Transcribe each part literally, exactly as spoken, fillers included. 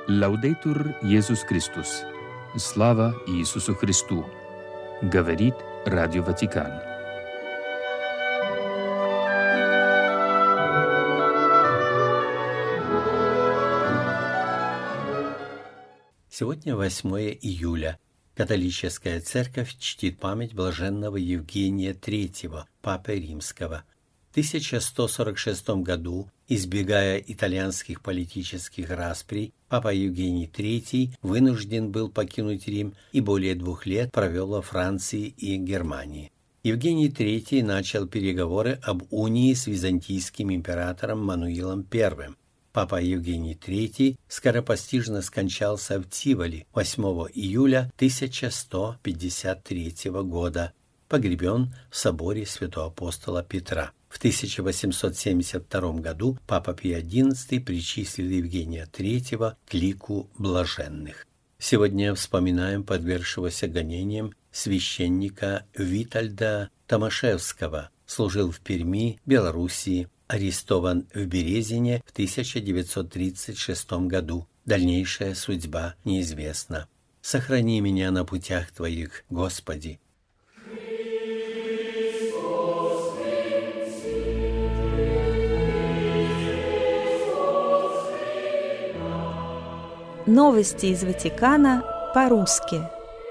Лаудейтур Иисус Христос. Слава Иисусу Христу. Говорит Радио Ватикан. Сегодня восьмое июля. Католическая церковь чтит память блаженного Евгения третьего, папы римского. В тысяча сто сорок шестом году, избегая итальянских политических расприй, папа Евгений третий вынужден был покинуть Рим и более двух лет провел во Франции и Германии. Евгений третий начал переговоры об унии с византийским императором Мануилом первым. Папа Евгений третий скоропостижно скончался в Тиволи восьмого июля тысяча сто пятьдесят третьего года, погребен в соборе святого апостола Петра. В тысяча восемьсот семьдесят втором году папа Пий одиннадцатый причислил Евгения третьего к лику блаженных. Сегодня вспоминаем подвергшегося гонениям священника Витальда Томашевского, служил в Перми, Белоруссии, арестован в Березине в тысяча девятьсот тридцать шестом году. Дальнейшая судьба неизвестна. Сохрани меня на путях Твоих, Господи. Новости из Ватикана по-русски.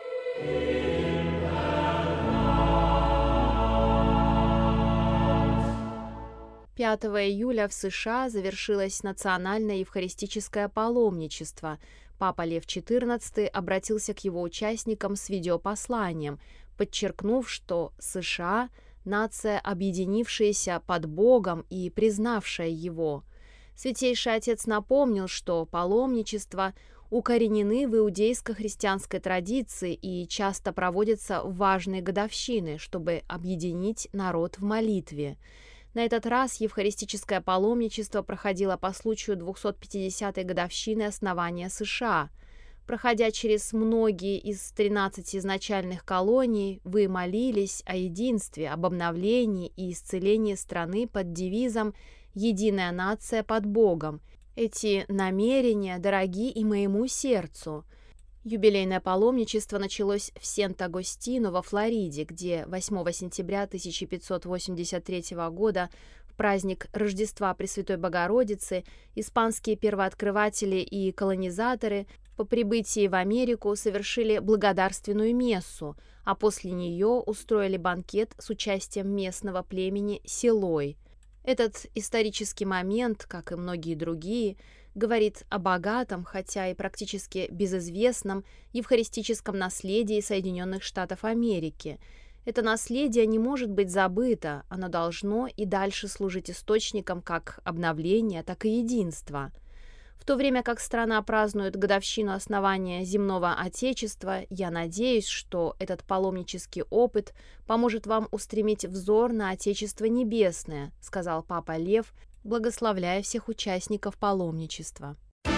пятого июля в США завершилось национальное евхаристическое паломничество. Папа Лев четырнадцатый обратился к его участникам с видеопосланием, подчеркнув, что США – нация, объединившаяся под Богом и признавшая Его. Святейший Отец напомнил, что паломничества укоренены в иудейско-христианской традиции и часто проводятся в важные годовщины, чтобы объединить народ в молитве. На этот раз евхаристическое паломничество проходило по случаю двухсот пятидесятой годовщины основания США. Проходя через многие из тринадцати изначальных колоний, вы молились о единстве, об обновлении и исцелении страны под девизом «Единая нация под Богом». Эти намерения дороги и моему сердцу. Юбилейное паломничество началось в Сент-Агостино во Флориде, где восьмого сентября тысяча пятьсот восемьдесят третьего года в праздник Рождества Пресвятой Богородицы испанские первооткрыватели и колонизаторы по прибытии в Америку совершили благодарственную мессу, а после нее устроили банкет с участием местного племени Силой. Этот исторический момент, как и многие другие, говорит о богатом, хотя и практически безызвестном, евхаристическом наследии Соединенных Штатов Америки. Это наследие не может быть забыто, оно должно и дальше служить источником как обновления, так и единства. В то время как страна празднует годовщину основания земного Отечества, я надеюсь, что этот паломнический опыт поможет вам устремить взор на Отечество Небесное, сказал Папа Лев, благословляя всех участников паломничества.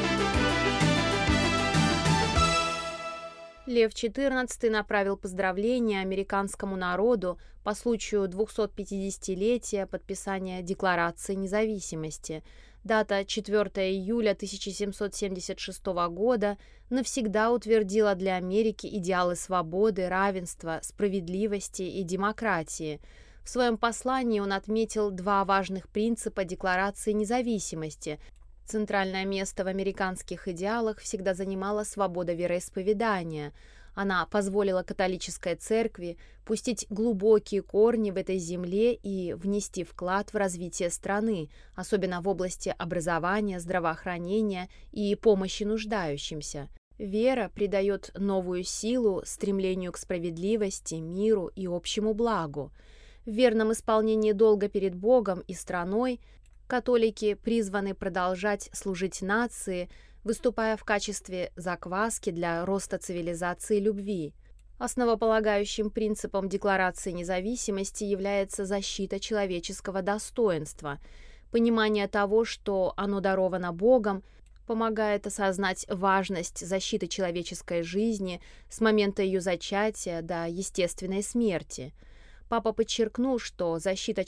Лев четырнадцатый направил поздравления американскому народу по случаю двухсотпятидесятилетия подписания Декларации независимости. Дата четвёртого июля тысяча семьсот семьдесят шестого года навсегда утвердила для Америки идеалы свободы, равенства, справедливости и демократии. В своем послании он отметил два важных принципа Декларации независимости. Центральное место в американских идеалах всегда занимала свобода вероисповедания. Она позволила католической церкви пустить глубокие корни в этой земле и внести вклад в развитие страны, особенно в области образования, здравоохранения и помощи нуждающимся. Вера придает новую силу стремлению к справедливости, миру и общему благу. В верном исполнении долга перед Богом и страной католики призваны продолжать служить нации, выступая в качестве закваски для роста цивилизации и любви. Основополагающим принципом Декларации независимости является защита человеческого достоинства. Понимание того, что оно даровано Богом, помогает осознать важность защиты человеческой жизни с момента ее зачатия до естественной смерти. Папа подчеркнул, что защита